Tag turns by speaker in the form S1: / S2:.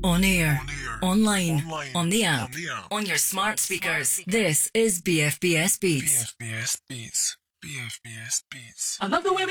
S1: On air, online, on the app,
S2: on the app,
S1: on your smart speakers. This is BFBS Beats.
S2: BFBS Beats. BFBS Beats.
S1: I love the way we